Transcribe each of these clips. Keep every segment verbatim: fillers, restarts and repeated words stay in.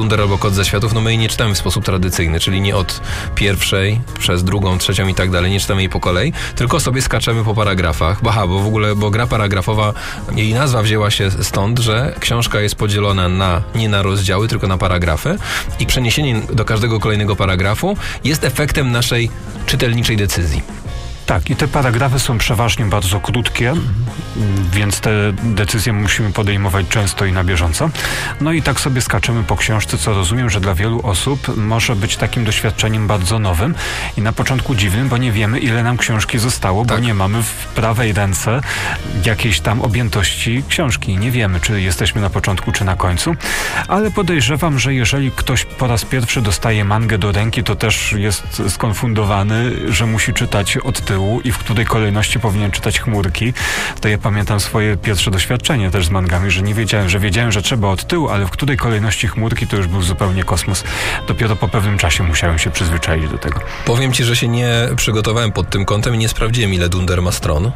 Dunder albo Kot ze Światów, no my jej nie czytamy w sposób tradycyjny, czyli nie od pierwszej przez drugą, trzecią i tak dalej, nie czytamy jej po kolei, tylko sobie skaczemy po paragrafach. Aha, bo w ogóle, bo gra paragrafowa, jej nazwa wzięła się stąd, że książka jest podzielona na, nie na rozdziały, tylko na paragrafy i przeniesienie do każdego kolejnego paragrafu jest efektem naszej czytelniczej decyzji. Tak, i te paragrafy są przeważnie bardzo krótkie, więc te decyzje musimy podejmować często i na bieżąco. No i tak sobie skaczemy po książce, co rozumiem, że dla wielu osób może być takim doświadczeniem bardzo nowym i na początku dziwnym, bo nie wiemy, ile nam książki zostało, tak. bo nie mamy w prawej ręce jakiejś tam objętości książki. Nie wiemy, czy jesteśmy na początku, czy na końcu, ale podejrzewam, że jeżeli ktoś po raz pierwszy dostaje mangę do ręki, to też jest skonfundowany, że musi czytać od tyłu i w której kolejności powinien czytać chmurki. To ja pamiętam swoje pierwsze doświadczenie też z mangami, że nie wiedziałem, że wiedziałem, że trzeba od tyłu, ale w której kolejności chmurki to już był zupełnie kosmos. Dopiero po pewnym czasie musiałem się przyzwyczaić do tego. Powiem ci, że się nie przygotowałem pod tym kątem i nie sprawdziłem, ile Dunder ma stron.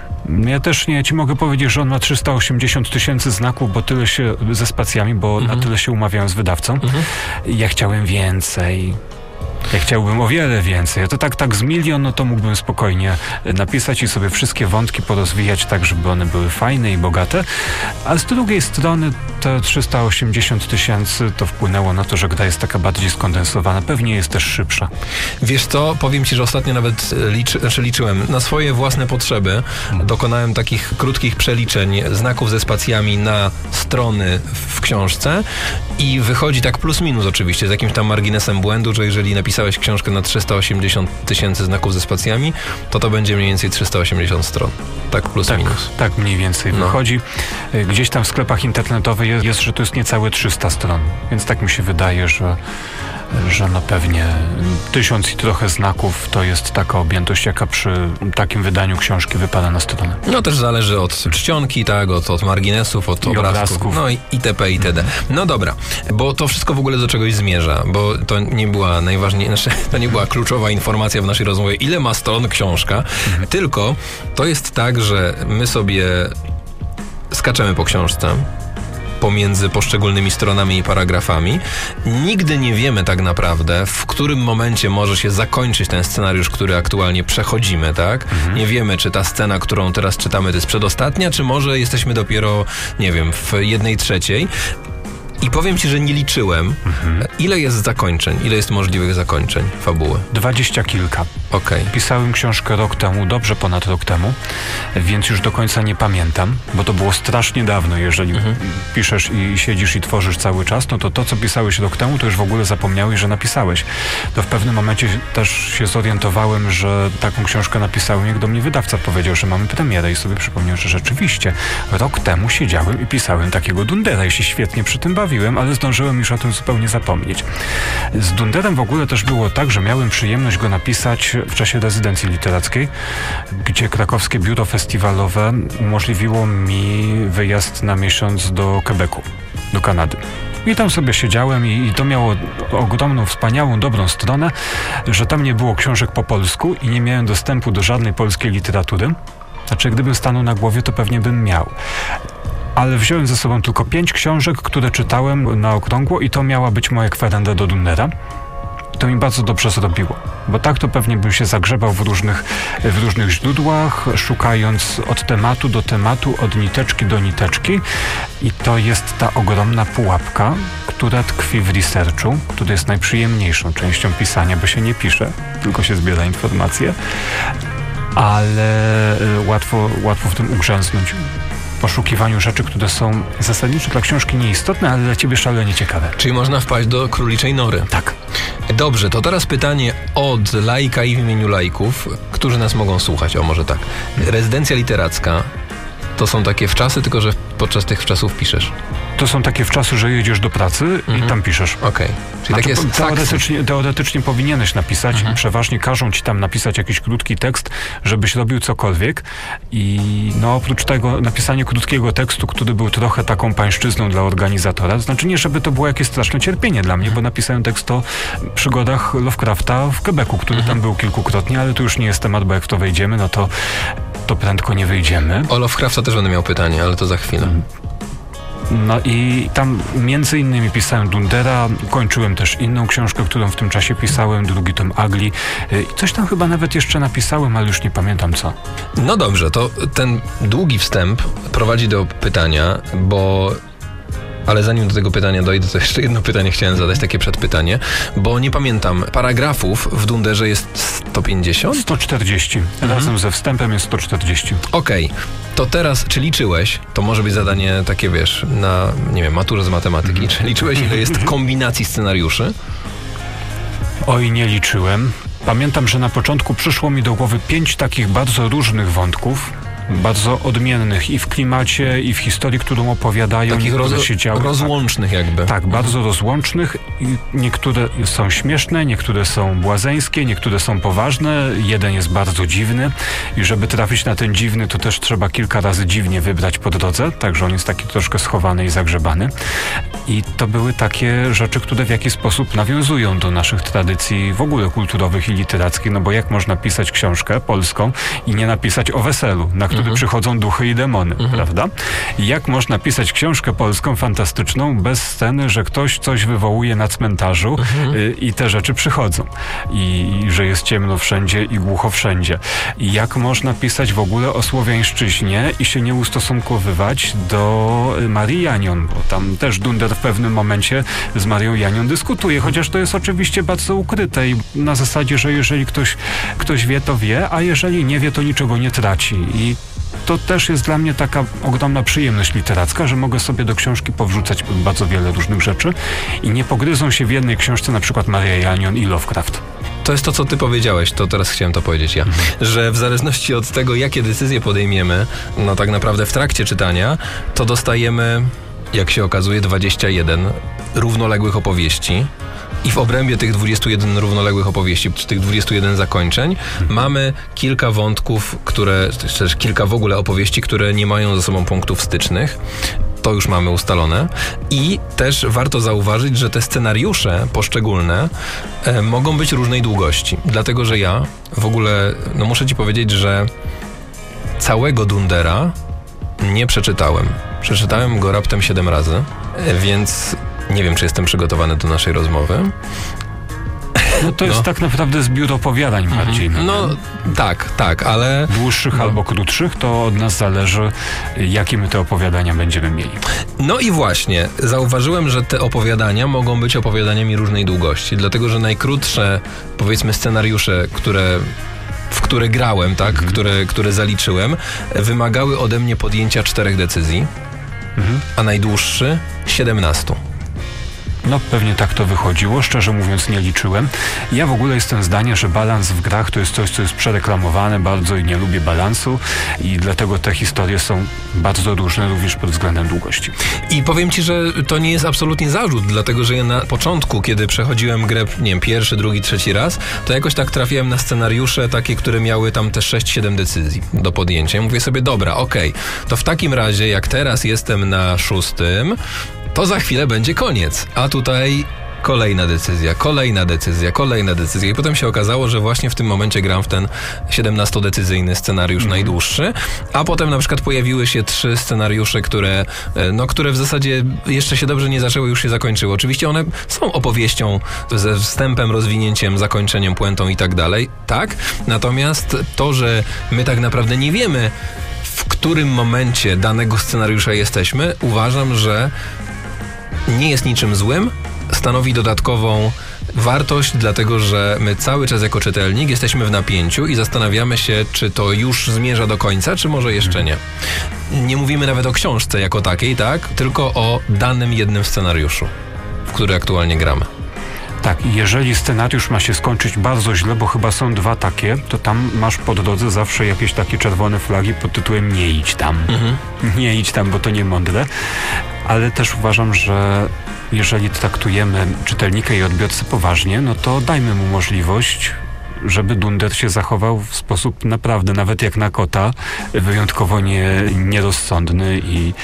Ja też nie, ja ci mogę powiedzieć, że on ma trzysta osiemdziesiąt tysięcy znaków, bo tyle się, ze spacjami, bo mhm. na tyle się umawiałem z wydawcą. Mhm. Ja chciałem więcej. Ja chciałbym o wiele więcej. To tak, tak z milion, no to mógłbym spokojnie napisać i sobie wszystkie wątki porozwijać tak, żeby one były fajne i bogate. A z drugiej strony te trzysta osiemdziesiąt tysięcy to wpłynęło na to, że gra jest taka bardziej skondensowana. Pewnie jest też szybsza. Wiesz co, powiem ci, że ostatnio nawet liczy, znaczy liczyłem na swoje własne potrzeby. Hmm. Dokonałem takich krótkich przeliczeń znaków ze spacjami na strony w książce i wychodzi tak plus minus oczywiście, z jakimś tam marginesem błędu, że jeżeli napisałeś książkę na trzysta osiemdziesiąt tysięcy znaków ze spacjami, to to będzie mniej więcej trzysta osiemdziesiąt stron. Tak plus tak, minus. Tak mniej więcej no. wychodzi. Gdzieś tam w sklepach internetowych jest, jest, że to jest niecałe trzysta stron. Więc tak mi się wydaje, że że no pewnie tysiąc i trochę znaków to jest taka objętość, jaka przy takim wydaniu książki wypada na stronę. No też zależy od czcionki, tak, od, od marginesów, od obrazków, obrazków, no i itp. itd. No dobra, bo to wszystko w ogóle do czegoś zmierza, bo to nie była najważniejsza, to nie była kluczowa informacja w naszej rozmowie, ile ma stron książka, mhm. tylko to jest tak, że my sobie skaczemy po książce pomiędzy poszczególnymi stronami i paragrafami. Nigdy nie wiemy tak naprawdę, w którym momencie może się zakończyć ten scenariusz, który aktualnie przechodzimy, tak? Mhm. Nie wiemy, czy ta scena, którą teraz czytamy, to jest przedostatnia, czy może jesteśmy dopiero, nie wiem, w jednej trzeciej. I powiem ci, że nie liczyłem, mhm. ile jest zakończeń, ile jest możliwych zakończeń fabuły. Dwadzieścia kilka. Okej. Okay. Pisałem książkę rok temu, dobrze ponad rok temu, więc już do końca nie pamiętam, bo to było strasznie dawno. Jeżeli mhm. piszesz i siedzisz i tworzysz cały czas, no to to, co pisałeś rok temu, to już w ogóle zapomniałeś, że napisałeś. To w pewnym momencie też się zorientowałem, że taką książkę napisałem, jak do mnie wydawca powiedział, że mamy premierę i sobie przypomniałem, że rzeczywiście rok temu siedziałem i pisałem takiego Dundera i się świetnie przy tym bawiłem, ale zdążyłem już o tym zupełnie zapomnieć. Z Dunderem w ogóle też było tak, że miałem przyjemność go napisać w czasie rezydencji literackiej, gdzie krakowskie biuro festiwalowe umożliwiło mi wyjazd na miesiąc do Quebecu, do Kanady. I tam sobie siedziałem i, i to miało ogromną, wspaniałą, dobrą stronę, że tam nie było książek po polsku i nie miałem dostępu do żadnej polskiej literatury. Znaczy, gdybym stanął na głowie, to pewnie bym miał. Ale wziąłem ze sobą tylko pięć książek, które czytałem na okrągło i to miała być moja kwerenda do Dundera. To mi bardzo dobrze zrobiło, bo tak to pewnie bym się zagrzebał w różnych, w różnych źródłach, szukając od tematu do tematu, od niteczki do niteczki i to jest ta ogromna pułapka, która tkwi w researchu, który jest najprzyjemniejszą częścią pisania, bo się nie pisze, tylko się zbiera informacje, ale łatwo, łatwo w tym ugrzęznąć. Poszukiwaniu rzeczy, które są zasadniczo dla książki nieistotne, ale dla ciebie szalenie ciekawe. Czyli można wpaść do króliczej nory. Tak. Dobrze, to teraz pytanie od laika i w imieniu laików, którzy nas mogą słuchać. O, może tak. Rezydencja literacka to są takie wczasy, tylko że podczas tych wczasów piszesz. To są takie wczasy, że jedziesz do pracy mhm. i tam piszesz. Okej. Okay. Czyli znaczy, takie teoretycznie, teoretycznie powinieneś napisać. Mhm. Przeważnie każą ci tam napisać jakiś krótki tekst, żebyś robił cokolwiek. I no oprócz tego napisanie krótkiego tekstu, który był trochę taką pańszczyzną dla organizatora. Znaczy nie, żeby to było jakieś straszne cierpienie dla mnie, bo napisałem tekst o przygodach Lovecrafta w Quebecu, który mhm. tam był kilkukrotnie, ale to już nie jest temat, bo jak w to wejdziemy, no to, to prędko nie wyjdziemy. O Lovecrafta też będę miał pytanie, ale to za chwilę. No i tam między innymi pisałem Dundera, kończyłem też inną książkę, którą w tym czasie pisałem, drugi tom Agli. Coś tam chyba nawet jeszcze napisałem, ale już nie pamiętam co. No dobrze, to ten długi wstęp prowadzi do pytania, bo... Ale zanim do tego pytania dojdę, to jeszcze jedno pytanie chciałem zadać, takie przedpytanie, bo nie pamiętam, paragrafów w Dunderze jest sto pięćdziesiąt? sto czterdzieści. Mhm. Razem ze wstępem jest sto czterdzieści. Okej, okay. To teraz, czy liczyłeś, to może być zadanie takie, wiesz, na, nie wiem, maturze z matematyki, czy liczyłeś, ile jest kombinacji scenariuszy? Oj, nie liczyłem. Pamiętam, że na początku przyszło mi do głowy pięć takich bardzo różnych wątków, bardzo odmiennych i w klimacie, i w historii, którą opowiadają. Takich roz, się działy, rozłącznych tak, jakby. Tak, bardzo mhm. rozłącznych. I niektóre są śmieszne, niektóre są błazeńskie, niektóre są poważne. Jeden jest bardzo dziwny i żeby trafić na ten dziwny, to też trzeba kilka razy dziwnie wybrać po drodze, także on jest taki troszkę schowany i zagrzebany. I to były takie rzeczy, które w jakiś sposób nawiązują do naszych tradycji w ogóle kulturowych i literackich, no bo jak można pisać książkę polską i nie napisać o weselu, na który mhm. przychodzą duchy i demony, mhm. prawda? I jak można pisać książkę polską fantastyczną bez sceny, że ktoś coś wywołuje na cmentarzu mhm. y, i te rzeczy przychodzą. I, I że jest ciemno wszędzie i głucho wszędzie. I jak można pisać w ogóle o słowiańszczyźnie i się nie ustosunkowywać do Marii Janion, bo tam też Dunder w pewnym momencie z Marią Janion dyskutuje, chociaż to jest oczywiście bardzo ukryte i na zasadzie, że jeżeli ktoś, ktoś wie, to wie, a jeżeli nie wie, to niczego nie traci. I to też jest dla mnie taka ogromna przyjemność literacka, że mogę sobie do książki powrzucać bardzo wiele różnych rzeczy i nie pogryzą się w jednej książce na przykład Maria Janion i Lovecraft. To jest to, co ty powiedziałeś, to teraz chciałem to powiedzieć ja, mhm. że w zależności od tego, jakie decyzje podejmiemy, no tak naprawdę w trakcie czytania, to dostajemy, jak się okazuje, dwadzieścia jeden równoległych opowieści. I w obrębie tych dwudziestu jeden równoległych opowieści, czy tych dwudziestu jeden zakończeń, hmm. mamy kilka wątków, które, też kilka w ogóle opowieści, które nie mają ze sobą punktów stycznych. To już mamy ustalone. I też warto zauważyć, że te scenariusze poszczególne e, mogą być różnej długości. Dlatego, że ja w ogóle, no muszę ci powiedzieć, że całego Dundera nie przeczytałem. Przeczytałem go raptem siedem razy, e, więc... Nie wiem, czy jestem przygotowany do naszej rozmowy. No to jest no. tak naprawdę zbiór opowiadań mhm. bardziej. No, no tak, tak, ale... Dłuższych no. albo krótszych, to od nas zależy, jakie my te opowiadania będziemy mieli. No i właśnie, zauważyłem, że te opowiadania mogą być opowiadaniami różnej długości, dlatego, że najkrótsze, powiedzmy, scenariusze, które... w które grałem, tak, mhm. które, które zaliczyłem, wymagały ode mnie podjęcia czterech decyzji, mhm. a najdłuższy siedemnastu. No pewnie tak to wychodziło, szczerze mówiąc nie liczyłem. Ja w ogóle jestem zdania, że balans w grach to jest coś, co jest przereklamowane bardzo i nie lubię balansu i dlatego te historie są bardzo różne również pod względem długości. I powiem ci, że to nie jest absolutnie zarzut, dlatego że ja na początku, kiedy przechodziłem grę, nie wiem, pierwszy, drugi, trzeci raz, to jakoś tak trafiłem na scenariusze takie, które miały tam te sześć siedem decyzji do podjęcia. I mówię sobie, dobra, okej, okay, to w takim razie jak teraz jestem na szóstym, to za chwilę będzie koniec, a tutaj kolejna decyzja, kolejna decyzja, kolejna decyzja i potem się okazało, że właśnie w tym momencie gram w ten siedemnastodecyzyjny scenariusz mm-hmm. najdłuższy, a potem na przykład pojawiły się trzy scenariusze, które, no, które w zasadzie jeszcze się dobrze nie zaczęły, już się zakończyły. Oczywiście one są opowieścią ze wstępem, rozwinięciem, zakończeniem, puentą i tak dalej, tak? Natomiast to, że my tak naprawdę nie wiemy, w którym momencie danego scenariusza jesteśmy, uważam, że nie jest niczym złym, stanowi dodatkową wartość, dlatego że my cały czas jako czytelnik jesteśmy w napięciu i zastanawiamy się, czy to już zmierza do końca, czy może jeszcze nie. Nie mówimy nawet o książce jako takiej, tak? Tylko o danym jednym scenariuszu, w który aktualnie gramy. Tak, jeżeli scenariusz ma się skończyć bardzo źle, bo chyba są dwa takie, to tam masz po drodze zawsze jakieś takie czerwone flagi pod tytułem nie idź tam. Mhm. Nie idź tam, bo to nie mądre. Ale też uważam, że jeżeli traktujemy czytelnika i odbiorcę poważnie, no to dajmy mu możliwość, żeby Dunder się zachował w sposób naprawdę, nawet jak na kota, wyjątkowo nie, nierozsądny i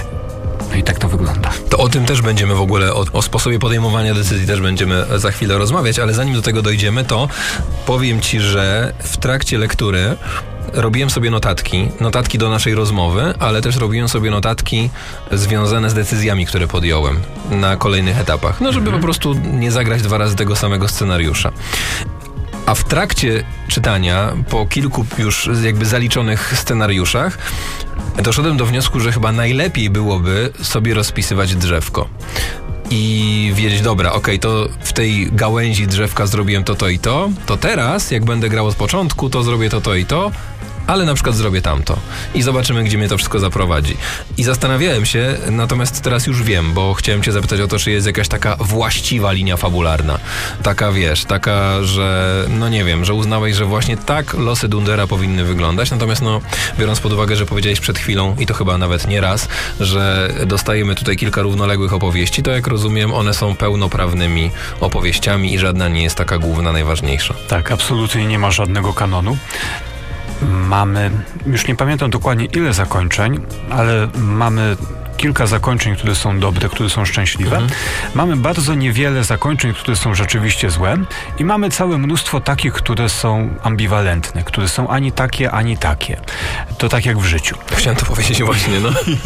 no i tak to wygląda. To o tym też będziemy w ogóle, o, o sposobie podejmowania decyzji też będziemy za chwilę rozmawiać, ale zanim do tego dojdziemy, to powiem ci, że w trakcie lektury robiłem sobie notatki, notatki do naszej rozmowy, ale też robiłem sobie notatki związane z decyzjami, które podjąłem na kolejnych etapach. No, żeby mhm. po prostu nie zagrać dwa razy tego samego scenariusza. A w trakcie czytania, po kilku już jakby zaliczonych scenariuszach, doszedłem do wniosku, że chyba najlepiej byłoby sobie rozpisywać drzewko. I wiedzieć, dobra, okej, okay, to w tej gałęzi drzewka zrobiłem to, to i to, to teraz, jak będę grał od początku, to zrobię to, to i to, ale na przykład zrobię tamto. I zobaczymy, gdzie mnie to wszystko zaprowadzi. I zastanawiałem się, natomiast teraz już wiem, bo chciałem cię zapytać o to, czy jest jakaś taka właściwa linia fabularna. Taka, wiesz, taka, że, no nie wiem, że uznałeś, że właśnie tak losy Dundera powinny wyglądać. Natomiast, no, biorąc pod uwagę, że powiedziałeś przed chwilą, i to chyba nawet nie raz, że dostajemy tutaj kilka równoległych opowieści, to jak rozumiem, one są pełnoprawnymi opowieściami i żadna nie jest taka główna, najważniejsza. Tak, absolutnie nie ma żadnego kanonu. Mamy, już nie pamiętam dokładnie ile zakończeń, ale mamy kilka zakończeń, które są dobre, które są szczęśliwe. Mhm. Mamy bardzo niewiele zakończeń, które są rzeczywiście złe i mamy całe mnóstwo takich, które są ambiwalentne, które są ani takie, ani takie. To tak jak w życiu. Chciałem to powiedzieć właśnie, no.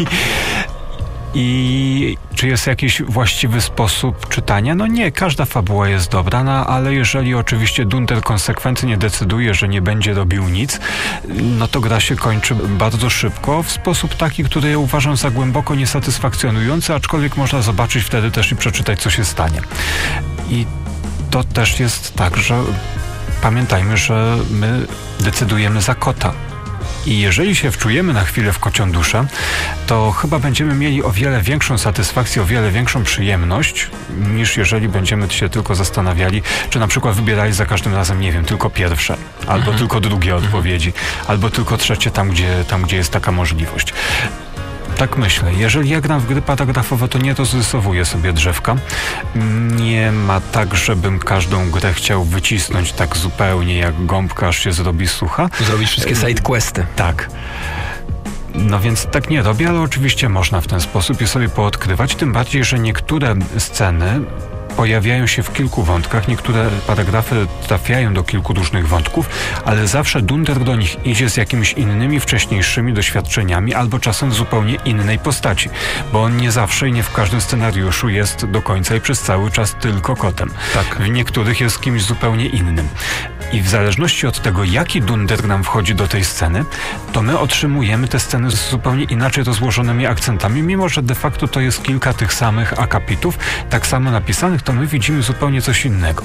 I czy jest jakiś właściwy sposób czytania? No nie, każda fabuła jest dobra, no, ale jeżeli oczywiście Dunder konsekwentnie decyduje, że nie będzie robił nic, no to gra się kończy bardzo szybko, w sposób taki, który ja uważam za głęboko niesatysfakcjonujący, aczkolwiek można zobaczyć wtedy też i przeczytać, co się stanie. I to też jest tak, że pamiętajmy, że my decydujemy za kota. I jeżeli się wczujemy na chwilę w kocią duszę, to chyba będziemy mieli o wiele większą satysfakcję, o wiele większą przyjemność, niż jeżeli będziemy się tylko zastanawiali, czy na przykład wybierali za każdym razem, nie wiem, tylko pierwsze, albo mhm. tylko drugie mhm. odpowiedzi, albo tylko trzecie tam gdzie, tam, gdzie jest taka możliwość. Tak myślę. Jeżeli ja gram w gry paragrafowe, to nie rozrysowuję sobie drzewka. Nie ma tak, żebym każdą grę chciał wycisnąć tak zupełnie jak gąbka, aż się zrobi sucha. Zrobić wszystkie sidequesty. Tak. No więc tak nie robię, ale oczywiście można w ten sposób je sobie poodkrywać, tym bardziej, że niektóre sceny pojawiają się w kilku wątkach, niektóre paragrafy trafiają do kilku różnych wątków, ale zawsze Dunder do nich idzie z jakimiś innymi, wcześniejszymi doświadczeniami albo czasem w zupełnie innej postaci, bo on nie zawsze i nie w każdym scenariuszu jest do końca i przez cały czas tylko kotem. Tak. W niektórych jest kimś zupełnie innym. I w zależności od tego, jaki Dunder nam wchodzi do tej sceny, to my otrzymujemy te sceny z zupełnie inaczej rozłożonymi akcentami, mimo że de facto to jest kilka tych samych akapitów, tak samo napisanych, to my widzimy zupełnie coś innego.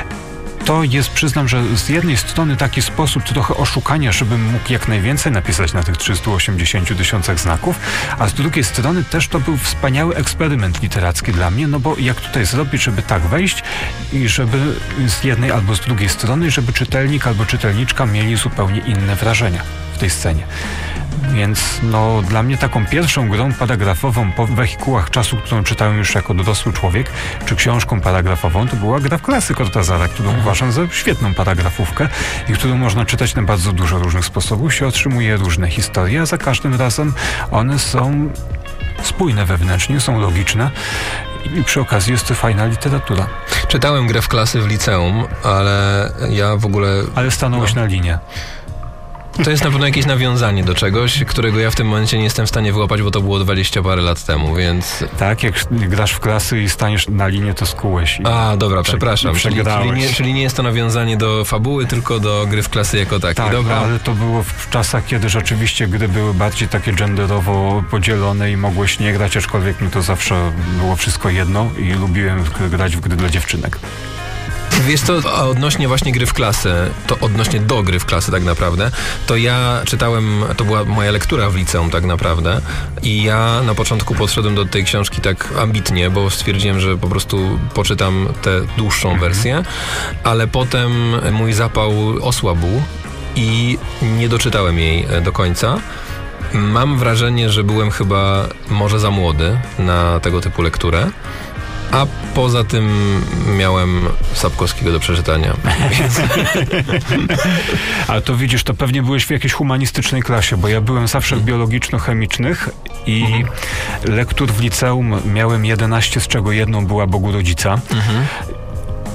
To jest, przyznam, że z jednej strony taki sposób trochę oszukania, żebym mógł jak najwięcej napisać na tych trzystu osiemdziesięciu tysiącach znaków, a z drugiej strony też to był wspaniały eksperyment literacki dla mnie, no bo jak tutaj zrobić, żeby tak wejść i żeby z jednej albo z drugiej strony, żeby czytelnik albo czytelniczka mieli zupełnie inne wrażenia w tej scenie. Więc no, dla mnie taką pierwszą grą paragrafową po wehikułach czasu, którą czytałem już jako dorosły człowiek, czy książką paragrafową, to była gra w klasy Cortazara, którą mhm. uważam za świetną paragrafówkę i którą można czytać na bardzo dużo różnych sposobów. Się otrzymuje różne historie, a za każdym razem one są spójne wewnętrznie, są logiczne i przy okazji jest to fajna literatura. Czytałem grę w klasy w liceum, ale ja w ogóle... Ale stanąłeś no. na linię. To jest na pewno jakieś nawiązanie do czegoś, którego ja w tym momencie nie jestem w stanie wyłapać, bo to było dwadzieścia parę lat temu, więc... Tak, jak grasz w klasy i staniesz na linię, to skułeś. I... A, dobra, tak, przepraszam. Czyli, czyli, nie, czyli nie jest to nawiązanie do fabuły, tylko do gry w klasy jako takiej. Tak, dobra. Ale to było w czasach, kiedy rzeczywiście gry były bardziej takie genderowo podzielone i mogłeś nie grać, aczkolwiek mi to zawsze było wszystko jedno i lubiłem grać w gry dla dziewczynek. Wiesz co, a odnośnie właśnie gry w klasy, to odnośnie do gry w klasy tak naprawdę, to ja czytałem, to była moja lektura w liceum tak naprawdę i ja na początku podszedłem do tej książki tak ambitnie, bo stwierdziłem, że po prostu poczytam tę dłuższą wersję, ale potem mój zapał osłabł i nie doczytałem jej do końca. Mam wrażenie, że byłem chyba może za młody na tego typu lekturę. A poza tym miałem Sapkowskiego do przeczytania. Więc... Ale to widzisz, to pewnie byłeś w jakiejś humanistycznej klasie, bo ja byłem zawsze w biologiczno-chemicznych i mhm. lektur w liceum miałem jedenaście, z czego jedną była Bogu Rodzica. Mhm.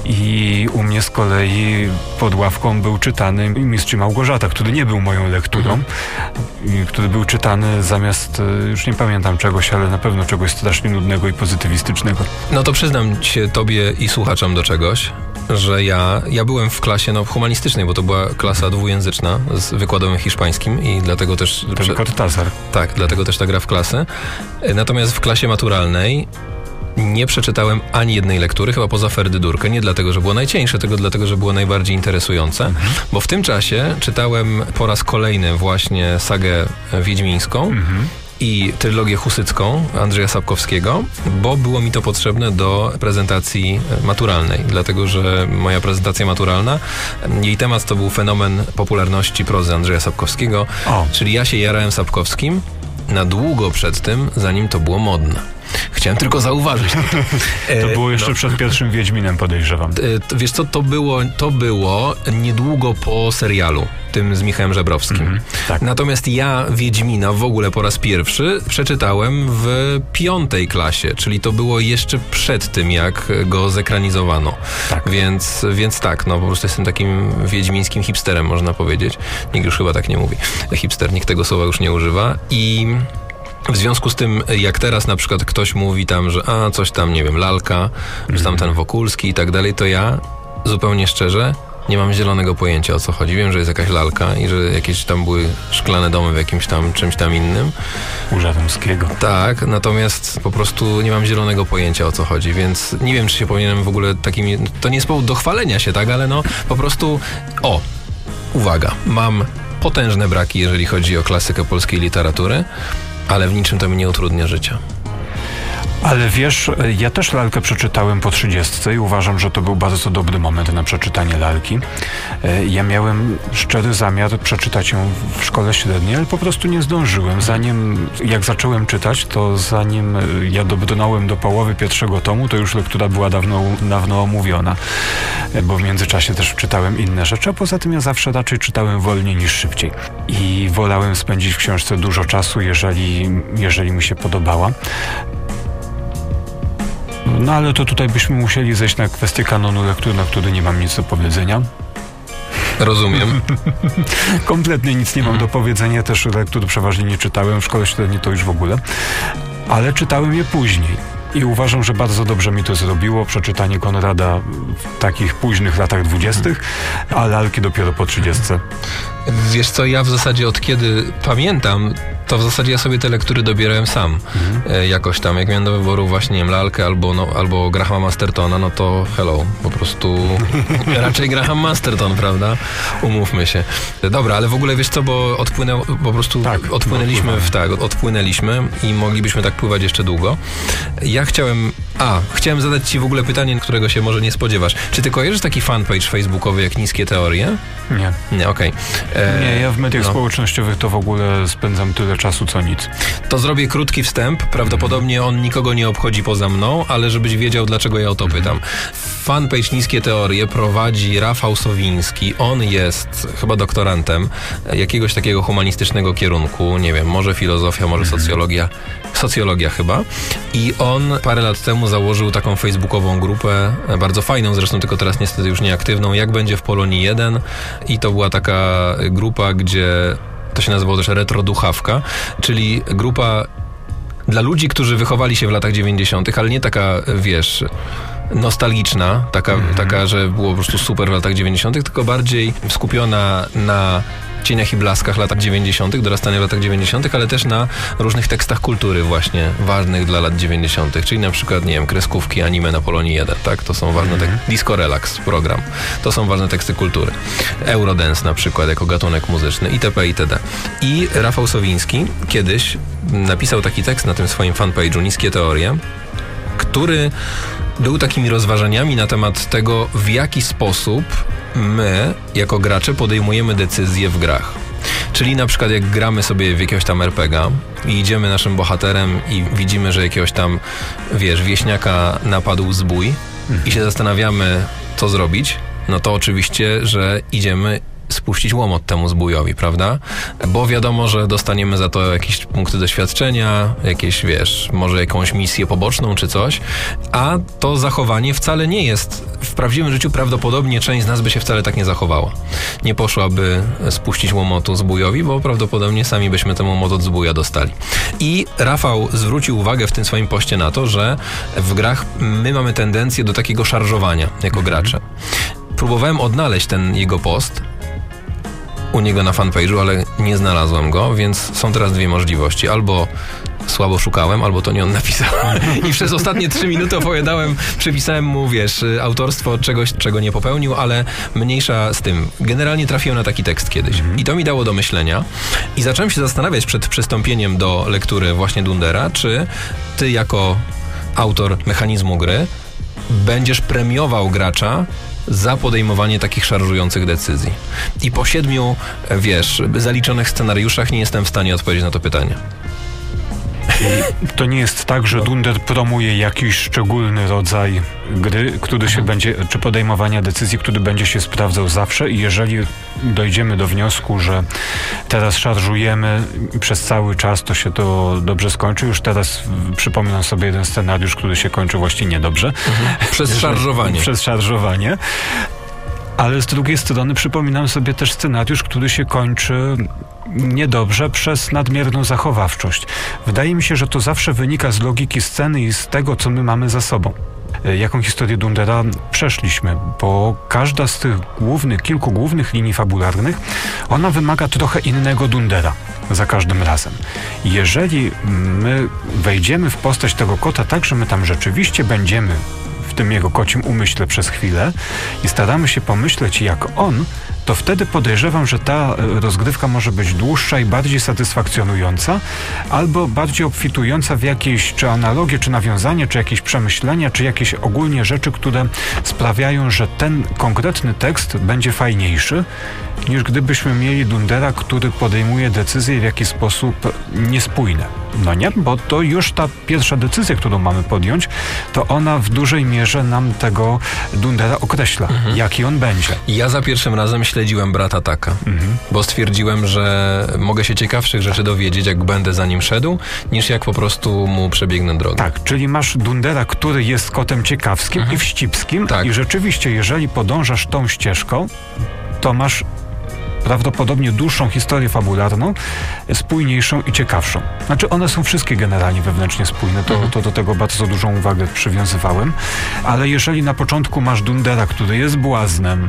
I u mnie z kolei pod ławką był czytany Mistrz i Małgorzata, który nie był moją lekturą, mhm. który był czytany zamiast, już nie pamiętam czegoś, ale na pewno czegoś strasznie nudnego i pozytywistycznego. No to przyznam się tobie i słuchaczom do czegoś, że ja, ja byłem w klasie no, humanistycznej, bo to była klasa dwujęzyczna z wykładowym hiszpańskim i dlatego też... Ten prze... Cortázar. Tak, dlatego też ta gra w klasę. Natomiast w klasie maturalnej nie przeczytałem ani jednej lektury, chyba poza Ferdydurkę. Nie dlatego, że było najcieńsze, tylko dlatego, że było najbardziej interesujące. Mhm. Bo w tym czasie czytałem po raz kolejny właśnie sagę wiedźmińską mhm. i trylogię husycką Andrzeja Sapkowskiego, bo było mi to potrzebne do prezentacji maturalnej. Dlatego, że moja prezentacja maturalna, jej temat to był fenomen popularności prozy Andrzeja Sapkowskiego. O. Czyli ja się jarałem Sapkowskim na długo przed tym, zanim to było modne. Chciałem tylko zauważyć. To było jeszcze no. przed pierwszym Wiedźminem, podejrzewam. Wiesz co, to było, to było niedługo po serialu, tym z Michałem Żebrowskim. Mm-hmm, tak. Natomiast ja Wiedźmina w ogóle po raz pierwszy przeczytałem w piątej klasie, czyli to było jeszcze przed tym, jak go zekranizowano. Tak. Więc, więc tak, no po prostu jestem takim wiedźmińskim hipsterem, można powiedzieć. Nikt już chyba tak nie mówi. Hipster, nikt tego słowa już nie używa. I... W związku z tym, jak teraz na przykład ktoś mówi tam, że a, coś tam, nie wiem, lalka, mm. że tam ten Wokulski i tak dalej, to ja zupełnie szczerze nie mam zielonego pojęcia, o co chodzi. Wiem, że jest jakaś lalka i że jakieś tam były szklane domy w jakimś tam, czymś tam innym. U Żadomskiego. Tak, natomiast po prostu nie mam zielonego pojęcia, o co chodzi, więc nie wiem, czy się powinienem w ogóle takimi... To nie jest powód do chwalenia się, tak, ale no po prostu... O, uwaga, mam potężne braki, jeżeli chodzi o klasykę polskiej literatury, ale w niczym to mi nie utrudnia życia. Ale wiesz, ja też lalkę przeczytałem po trzydziestce i uważam, że to był bardzo dobry moment na przeczytanie lalki. Ja miałem szczery zamiar przeczytać ją w szkole średniej, ale po prostu nie zdążyłem. Zanim, jak zacząłem czytać, to zanim ja dobrnąłem do połowy pierwszego tomu, to już lektura była dawno, dawno omówiona, bo w międzyczasie też czytałem inne rzeczy, a poza tym ja zawsze raczej czytałem wolniej niż szybciej. I wolałem spędzić w książce dużo czasu, jeżeli, jeżeli mi się podobała. No ale to tutaj byśmy musieli zejść na kwestię kanonu lektur, na który nie mam nic do powiedzenia. Rozumiem. Kompletnie nic nie mam do powiedzenia, też lektur przeważnie nie czytałem, w szkole średniej to już w ogóle, ale czytałem je później. I uważam, że bardzo dobrze mi to zrobiło, przeczytanie Konrada w takich późnych latach dwudziestych, a lalki dopiero po trzydziestce. Wiesz co, ja w zasadzie od kiedy pamiętam, to w zasadzie ja sobie te lektury dobierałem sam. Mhm. E, jakoś tam, jak miałem do wyboru właśnie, nie wiem, lalkę albo, no, albo Grahama Mastertona, no to hello, po prostu raczej Graham Masterton, prawda? Umówmy się. Dobra, ale w ogóle wiesz co, bo odpłynęło, po prostu tak, odpłynęliśmy w tak, odpłynęliśmy i moglibyśmy tak pływać jeszcze długo. Ja chciałem, a, chciałem zadać ci w ogóle pytanie, którego się może nie spodziewasz. Czy ty kojarzysz taki fanpage facebookowy jak Niskie Teorie? Nie. Nie, okej. Okay. Nie, ja w mediach no. społecznościowych to w ogóle spędzam tyle czasu, co nic. To zrobię krótki wstęp. Prawdopodobnie on nikogo nie obchodzi poza mną, ale żebyś wiedział, dlaczego ja o to pytam. Fanpage Niskie Teorie prowadzi Rafał Sowiński. On jest chyba doktorantem jakiegoś takiego humanistycznego kierunku. Nie wiem, może filozofia, może socjologia. Socjologia chyba. I on parę lat temu założył taką facebookową grupę, bardzo fajną, zresztą tylko teraz niestety już nieaktywną, Jak będzie w Polonii jeden. I to była taka grupa, gdzie to się nazywało też Retroduchawka, czyli grupa dla ludzi, którzy wychowali się w latach dziewięćdziesiątych, ale nie taka, wiesz, nostalgiczna, taka, mm-hmm. taka, że było po prostu super w latach dziewięćdziesiątych, tylko bardziej skupiona na cieniach i blaskach latach dziewięćdziesiątych, dorastania w latach dziewięćdziesiątych, ale też na różnych tekstach kultury właśnie ważnych dla lat dziewięćdziesiątych, czyli na przykład, nie wiem, kreskówki, anime na Polonii jeden, tak? To są ważne teksty. Disco Relax program. To są ważne teksty kultury. Eurodance na przykład jako gatunek muzyczny itp. itd. I Rafał Sowiński kiedyś napisał taki tekst na tym swoim fanpage'u Niskie Teorie, który był takimi rozważaniami na temat tego, w jaki sposób my, jako gracze, podejmujemy decyzje w grach. Czyli na przykład jak gramy sobie w jakiegoś tam er pe ga i idziemy naszym bohaterem i widzimy, że jakiegoś tam, wiesz, wieśniaka napadł zbój mhm. i się zastanawiamy, co zrobić, no to oczywiście, że idziemy spuścić łomot temu zbójowi, prawda? Bo wiadomo, że dostaniemy za to jakieś punkty doświadczenia, jakieś, wiesz, może jakąś misję poboczną czy coś, a to zachowanie wcale nie jest, w prawdziwym życiu prawdopodobnie część z nas by się wcale tak nie zachowała. Nie poszłaby spuścić łomotu zbójowi, bo prawdopodobnie sami byśmy ten łomot od zbója dostali. I Rafał zwrócił uwagę w tym swoim poście na to, że w grach my mamy tendencję do takiego szarżowania jako gracze. Próbowałem odnaleźć ten jego post u niego na fanpage'u, ale nie znalazłem go, więc są teraz dwie możliwości. Albo słabo szukałem, albo to nie on napisał. I przez ostatnie trzy minuty opowiadałem, przypisałem mu, wiesz, autorstwo czegoś, czego nie popełnił, ale mniejsza z tym. Generalnie trafiłem na taki tekst kiedyś. Mm. I to mi dało do myślenia. I zacząłem się zastanawiać przed przystąpieniem do lektury właśnie Dundera, czy ty jako autor mechanizmu gry będziesz premiował gracza za podejmowanie takich szarżujących decyzji. I po siedmiu, wiesz, zaliczonych scenariuszach nie jestem w stanie odpowiedzieć na to pytanie. To nie jest tak, że Dunder promuje jakiś szczególny rodzaj gry, który się będzie, czy podejmowania decyzji, który będzie się sprawdzał zawsze i jeżeli dojdziemy do wniosku, że teraz szarżujemy i przez cały czas to się to dobrze skończy. Już teraz przypominam sobie jeden scenariusz, który się kończy właściwie niedobrze. Mhm. Przez szarżowanie. Przez szarżowanie. Ale z drugiej strony przypominam sobie też scenariusz, który się kończy niedobrze przez nadmierną zachowawczość. Wydaje mi się, że to zawsze wynika z logiki sceny i z tego, co my mamy za sobą. Jaką historię Dundera przeszliśmy, bo każda z tych głównych, kilku głównych linii fabularnych, ona wymaga trochę innego Dundera za każdym razem. Jeżeli my wejdziemy w postać tego kota tak, że my tam rzeczywiście będziemy w tym jego kocim umyśle przez chwilę i staramy się pomyśleć jak on, to wtedy podejrzewam, że ta rozgrywka może być dłuższa i bardziej satysfakcjonująca, albo bardziej obfitująca w jakieś czy analogie, czy nawiązanie, czy jakieś przemyślenia, czy jakieś ogólnie rzeczy, które sprawiają, że ten konkretny tekst będzie fajniejszy, niż gdybyśmy mieli Dundera, który podejmuje decyzje w jakiś sposób niespójne. No nie? Bo to już ta pierwsza decyzja, którą mamy podjąć, to ona w dużej mierze nam tego Dundera określa, mhm. jaki on będzie. Ja za pierwszym razem śledziłem brata Taka, mhm. bo stwierdziłem, że mogę się ciekawszych rzeczy dowiedzieć, jak będę za nim szedł, niż jak po prostu mu przebiegnę drogę. Tak, czyli masz Dundera, który jest kotem ciekawskim mhm. i wścibskim tak. i rzeczywiście, jeżeli podążasz tą ścieżką, to masz prawdopodobnie dłuższą historię fabularną, spójniejszą i ciekawszą. Znaczy one są wszystkie generalnie wewnętrznie spójne, to, to do tego bardzo dużą uwagę przywiązywałem, ale jeżeli na początku masz Dundera, który jest błaznem,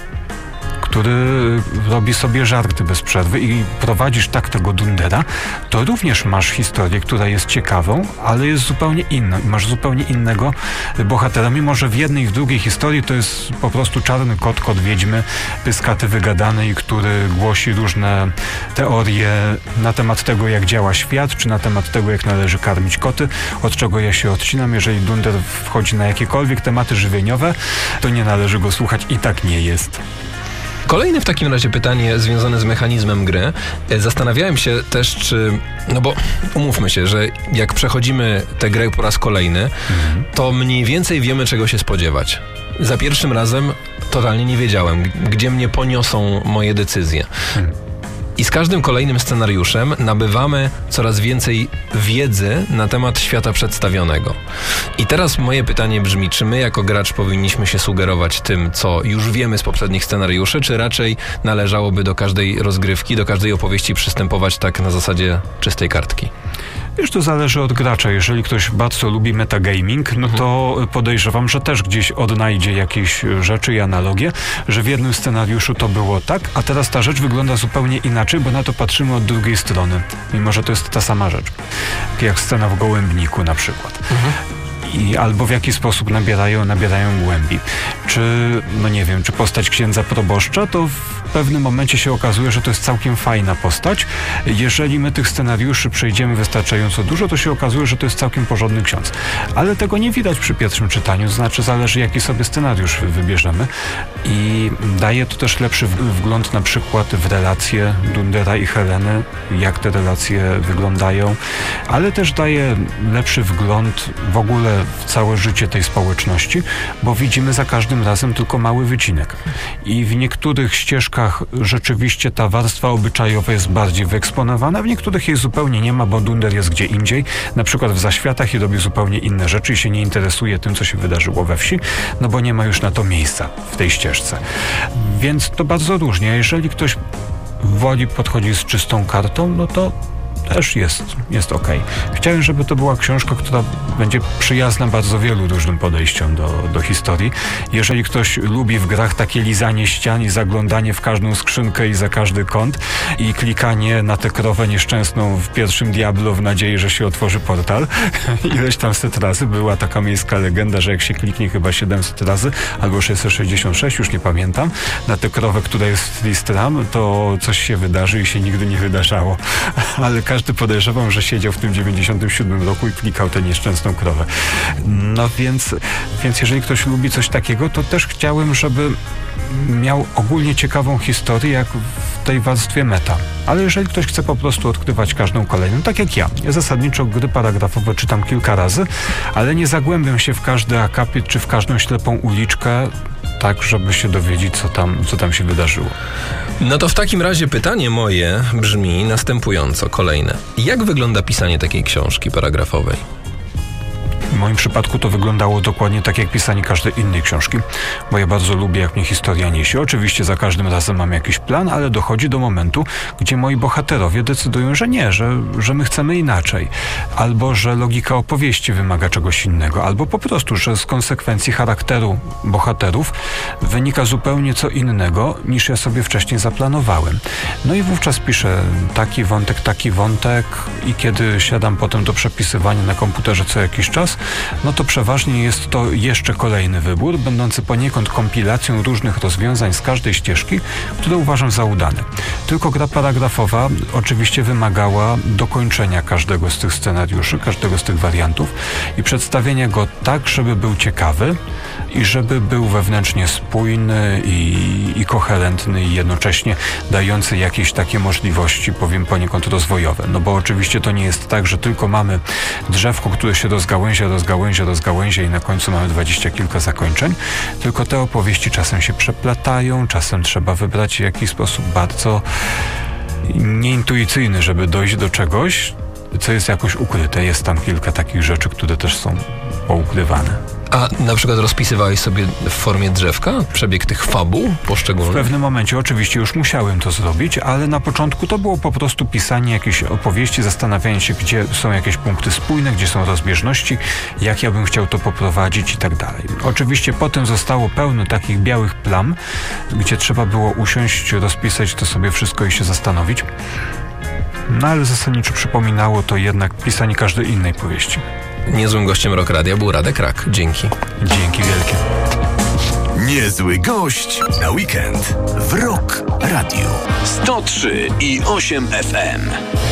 który robi sobie żarty bez przerwy i prowadzisz tak tego Dundera, to również masz historię, która jest ciekawą, ale jest zupełnie inna. Masz zupełnie innego bohatera, mimo że w jednej i w drugiej historii to jest po prostu czarny kot, kot wiedźmy, pyskaty wygadany i który głosi różne teorie na temat tego, jak działa świat, czy na temat tego, jak należy karmić koty, od czego ja się odcinam. Jeżeli Dunder wchodzi na jakiekolwiek tematy żywieniowe, to nie należy go słuchać i tak nie jest. Kolejne w takim razie pytanie związane z mechanizmem gry. Zastanawiałem się też, czy... No bo umówmy się, że jak przechodzimy tę grę po raz kolejny, mhm. to mniej więcej wiemy, czego się spodziewać. Za pierwszym razem totalnie nie wiedziałem, gdzie mnie poniosą moje decyzje. Mhm. I z każdym kolejnym scenariuszem nabywamy coraz więcej wiedzy na temat świata przedstawionego. I teraz moje pytanie brzmi, czy my jako gracz powinniśmy się sugerować tym, co już wiemy z poprzednich scenariuszy, czy raczej należałoby do każdej rozgrywki, do każdej opowieści przystępować tak na zasadzie czystej kartki? Wiesz, to zależy od gracza. Jeżeli ktoś bardzo lubi metagaming, no to podejrzewam, że też gdzieś odnajdzie jakieś rzeczy i analogie, że w jednym scenariuszu to było tak, a teraz ta rzecz wygląda zupełnie inaczej, bo na to patrzymy od drugiej strony. Mimo że to jest ta sama rzecz. Jak scena w Gołębniku na przykład. Mhm. I albo w jaki sposób nabierają, nabierają głębi. Czy, no nie wiem, czy postać księdza proboszcza, to w pewnym momencie się okazuje, że to jest całkiem fajna postać. Jeżeli my tych scenariuszy przejdziemy wystarczająco dużo, to się okazuje, że to jest całkiem porządny ksiądz. Ale tego nie widać przy pierwszym czytaniu, to znaczy zależy, jaki sobie scenariusz wybierzemy. I daje to też lepszy wgląd na przykład w relacje Dundera i Heleny, jak te relacje wyglądają, ale też daje lepszy wgląd w ogóle w całe życie tej społeczności, bo widzimy za każdym każdym razem tylko mały wycinek. I w niektórych ścieżkach rzeczywiście ta warstwa obyczajowa jest bardziej wyeksponowana, w niektórych jej zupełnie nie ma, bo Dunder jest gdzie indziej, na przykład w zaświatach i robi zupełnie inne rzeczy i się nie interesuje tym, co się wydarzyło we wsi, no bo nie ma już na to miejsca w tej ścieżce. Więc to bardzo różnie. Jeżeli ktoś woli podchodzić z czystą kartą, no to też jest, jest okej. Chciałem, żeby to była książka, która będzie przyjazna bardzo wielu różnym podejściom do, do historii. Jeżeli ktoś lubi w grach takie lizanie ścian i zaglądanie w każdą skrzynkę i za każdy kąt i klikanie na tę krowę nieszczęsną w pierwszym Diablo w nadziei, że się otworzy portal, ileś tam set razy, była taka miejska legenda, że jak się kliknie chyba siedemset razy, albo sześćset sześćdziesiąt sześć, już nie pamiętam, na tę krowę, która jest w Tristram, to coś się wydarzy i się nigdy nie wydarzało. Ale każdy podejrzewam, że siedział w tym dziewięćdziesiątym siódmym roku i klikał tę nieszczęsną krowę. No więc, więc jeżeli ktoś lubi coś takiego, to też chciałem, żeby miał ogólnie ciekawą historię, jak w tej warstwie meta. Ale jeżeli ktoś chce po prostu odkrywać każdą kolejną, tak jak ja. Ja zasadniczo gry paragrafowe czytam kilka razy, ale nie zagłębiam się w każdy akapit czy w każdą ślepą uliczkę, tak, żeby się dowiedzieć, co tam, co tam się wydarzyło. No to w takim razie pytanie moje brzmi następująco, kolejne. Jak wygląda pisanie takiej książki paragrafowej? W moim przypadku to wyglądało dokładnie tak jak pisanie każdej innej książki, bo ja bardzo lubię, jak mnie historia niesie. Oczywiście za każdym razem mam jakiś plan, ale dochodzi do momentu, gdzie moi bohaterowie decydują, że nie, że, że my chcemy inaczej. Albo, że logika opowieści wymaga czegoś innego, albo po prostu, że z konsekwencji charakteru bohaterów wynika zupełnie co innego, niż ja sobie wcześniej zaplanowałem. No i wówczas piszę taki wątek, taki wątek i kiedy siadam potem do przepisywania na komputerze co jakiś czas, no to przeważnie jest to jeszcze kolejny wybór, będący poniekąd kompilacją różnych rozwiązań z każdej ścieżki, które uważam za udane. Tylko gra paragrafowa oczywiście wymagała dokończenia każdego z tych scenariuszy, każdego z tych wariantów i przedstawienia go tak, żeby był ciekawy i żeby był wewnętrznie spójny i, i koherentny i jednocześnie dający jakieś takie możliwości, powiem poniekąd rozwojowe. No bo oczywiście to nie jest tak, że tylko mamy drzewko, które się rozgałęzia, rozgałęzia, rozgałęzia i na końcu mamy dwadzieścia kilka zakończeń, tylko te opowieści czasem się przeplatają, czasem trzeba wybrać w jakiś sposób bardzo nieintuicyjny, żeby dojść do czegoś, co jest jakoś ukryte. Jest tam kilka takich rzeczy, które też są poukrywane. A na przykład rozpisywałeś sobie w formie drzewka przebieg tych fabuł poszczególnych? W pewnym momencie oczywiście już musiałem to zrobić, ale na początku to było po prostu pisanie jakiejś opowieści, zastanawianie się, gdzie są jakieś punkty spójne, gdzie są rozbieżności, jak ja bym chciał to poprowadzić i tak dalej. Oczywiście potem zostało pełno takich białych plam, gdzie trzeba było usiąść, rozpisać to sobie wszystko i się zastanowić. No ale zasadniczo przypominało to jednak pisanie każdej innej powieści. Niezłym gościem Rock Radia był Radek Rak. Dzięki. Dzięki wielkie. Niezły gość na weekend w Rock Radio sto trzy i osiem F M.